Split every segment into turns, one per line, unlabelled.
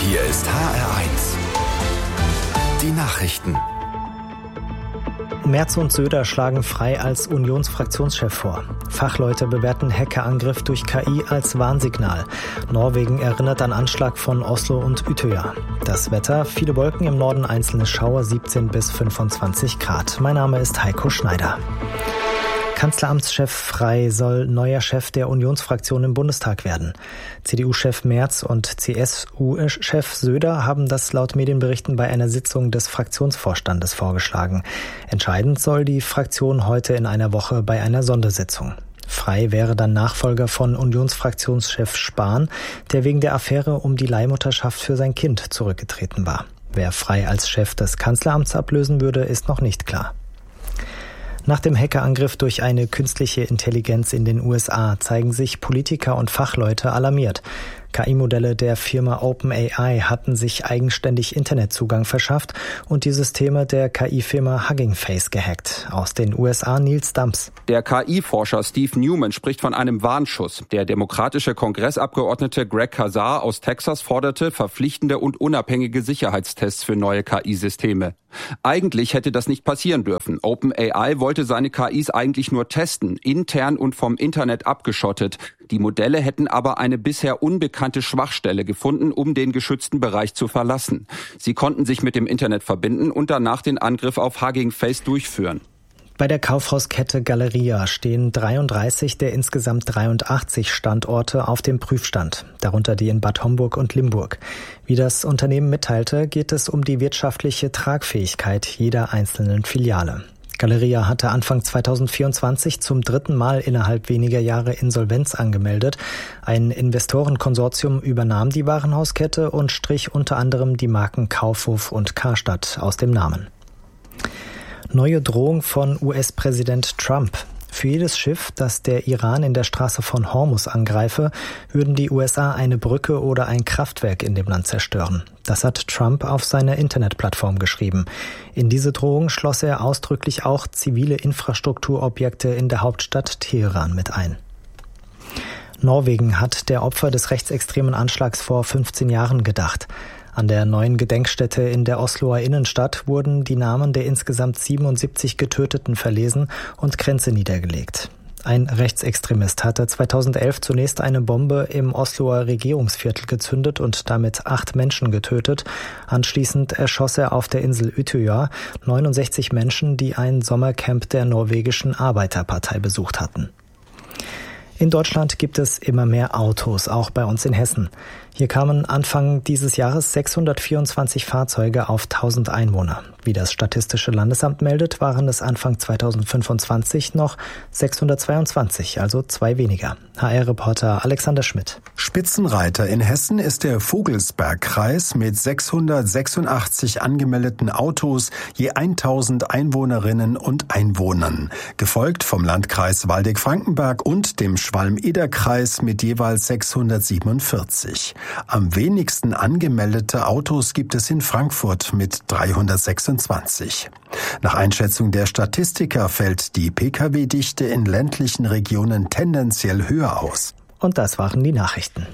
Hier ist HR1. Die Nachrichten.
Merz und Söder schlagen Frei als Unionsfraktionschef vor. Fachleute bewerten Hackerangriff durch KI als Warnsignal. Norwegen erinnert an Anschlag von Oslo und Utøya. Das Wetter, viele Wolken im Norden, einzelne Schauer, 17 bis 25 Grad. Mein Name ist Heiko Schneider. Kanzleramtschef Frei soll neuer Chef der Unionsfraktion im Bundestag werden. CDU-Chef Merz und CSU-Chef Söder haben das laut Medienberichten bei einer Sitzung des Fraktionsvorstandes vorgeschlagen. Entscheidend soll die Fraktion heute in einer Woche bei einer Sondersitzung. Frei wäre dann Nachfolger von Unionsfraktionschef Spahn, der wegen der Affäre um die Leihmutterschaft für sein Kind zurückgetreten war. Wer Frei als Chef des Kanzleramts ablösen würde, ist noch nicht klar. Nach dem Hackerangriff durch eine künstliche Intelligenz in den USA zeigen sich Politiker und Fachleute alarmiert. KI-Modelle der Firma OpenAI hatten sich eigenständig Internetzugang verschafft und die Systeme der KI-Firma Hugging Face gehackt. Aus den USA Nils Dams.
Der KI-Forscher Steve Newman spricht von einem Warnschuss. Der demokratische Kongressabgeordnete Greg Casar aus Texas forderte verpflichtende und unabhängige Sicherheitstests für neue KI-Systeme. Eigentlich hätte das nicht passieren dürfen. OpenAI wollte seine KIs eigentlich nur testen, intern und vom Internet abgeschottet. Die Modelle hätten aber eine bisher unbekannte Schwachstelle gefunden, um den geschützten Bereich zu verlassen. Sie konnten sich mit dem Internet verbinden und danach den Angriff auf Hugging Face durchführen.
Bei der Kaufhauskette Galeria stehen 33 der insgesamt 83 Standorte auf dem Prüfstand, darunter die in Bad Homburg und Limburg. Wie das Unternehmen mitteilte, geht es um die wirtschaftliche Tragfähigkeit jeder einzelnen Filiale. Galeria hatte Anfang 2024 zum dritten Mal innerhalb weniger Jahre Insolvenz angemeldet. Ein Investorenkonsortium übernahm die Warenhauskette und strich unter anderem die Marken Kaufhof und Karstadt aus dem Namen. Neue Drohung von US-Präsident Trump. Für jedes Schiff, das der Iran in der Straße von Hormuz angreife, würden die USA eine Brücke oder ein Kraftwerk in dem Land zerstören. Das hat Trump auf seiner Internetplattform geschrieben. In diese Drohung schloss er ausdrücklich auch zivile Infrastrukturobjekte in der Hauptstadt Teheran mit ein. Norwegen hat der Opfer des rechtsextremen Anschlags vor 15 Jahren gedacht. An der neuen Gedenkstätte in der Osloer Innenstadt wurden die Namen der insgesamt 77 Getöteten verlesen und Kränze niedergelegt. Ein Rechtsextremist hatte 2011 zunächst eine Bombe im Osloer Regierungsviertel gezündet und damit 8 Menschen getötet. Anschließend erschoss er auf der Insel Utøya 69 Menschen, die ein Sommercamp der norwegischen Arbeiterpartei besucht hatten. In Deutschland gibt es immer mehr Autos, auch bei uns in Hessen. Hier kamen Anfang dieses Jahres 624 Fahrzeuge auf 1000 Einwohner. Wie das Statistische Landesamt meldet, waren es Anfang 2025 noch 622, also 2 weniger. HR-Reporter Alexander Schmidt.
Spitzenreiter in Hessen ist der Vogelsbergkreis mit 686 angemeldeten Autos, je 1000 Einwohnerinnen und Einwohnern. Gefolgt vom Landkreis Waldeck-Frankenberg und dem Schwalm-Eder-Kreis mit jeweils 647. Am wenigsten angemeldete Autos gibt es in Frankfurt mit 326. Nach Einschätzung der Statistiker fällt die Pkw-Dichte in ländlichen Regionen tendenziell höher aus.
Und das waren die Nachrichten.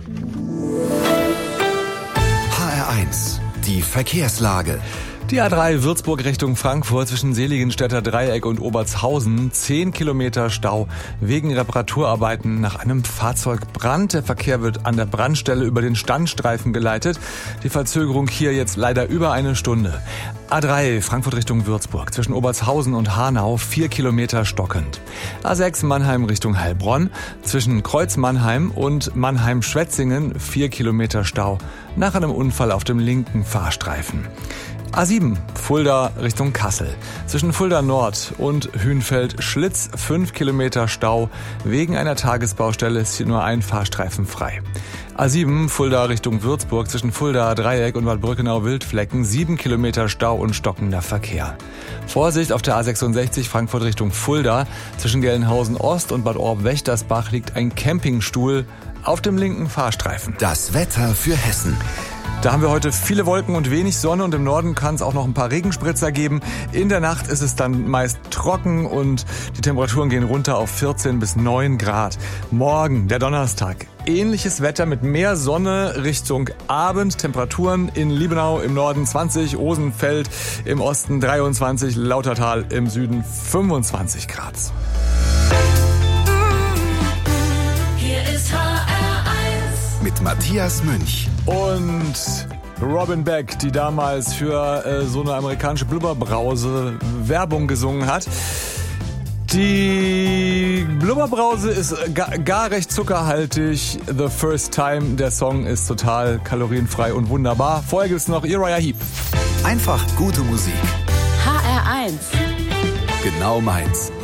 HR1, die Verkehrslage.
Die A3 Würzburg Richtung Frankfurt zwischen Seligenstädter Dreieck und Obertshausen. 10 Kilometer Stau wegen Reparaturarbeiten nach einem Fahrzeugbrand. Der Verkehr wird an der Brandstelle über den Standstreifen geleitet. Die Verzögerung hier jetzt leider über eine Stunde. A3 Frankfurt Richtung Würzburg zwischen Obertshausen und Hanau 4 Kilometer stockend. A6 Mannheim Richtung Heilbronn zwischen Kreuz Mannheim und Mannheim-Schwetzingen 4 Kilometer Stau nach einem Unfall auf dem linken Fahrstreifen. A7 Fulda Richtung Kassel. Zwischen Fulda Nord und Hünfeld-Schlitz 5 Kilometer Stau. Wegen einer Tagesbaustelle ist hier nur ein Fahrstreifen frei. A7 Fulda Richtung Würzburg zwischen Fulda Dreieck und Bad Brückenau-Wildflecken 7 Kilometer Stau und stockender Verkehr. Vorsicht auf der A66 Frankfurt Richtung Fulda. Zwischen Gelnhausen Ost und Bad Orb-Wächtersbach liegt ein Campingstuhl auf dem linken Fahrstreifen.
Das Wetter für Hessen.
Da haben wir heute viele Wolken und wenig Sonne und im Norden kann es auch noch ein paar Regenspritzer geben. In der Nacht ist es dann meist trocken und die Temperaturen gehen runter auf 14 bis 9 Grad. Morgen, der Donnerstag, ähnliches Wetter mit mehr Sonne Richtung Abend. Temperaturen in Liebenau im Norden 20, Rosenfeld im Osten 23, Lautertal im Süden 25 Grad.
Hier ist HR1 mit Matthias Münch
und Robin Beck, die damals für so eine amerikanische Blubberbrause Werbung gesungen hat. Die Blubberbrause ist gar recht zuckerhaltig. The First Time, der Song ist total kalorienfrei und wunderbar. Vorher gibt's noch Uriah Heep.
Einfach gute Musik.
HR1.
Genau meins.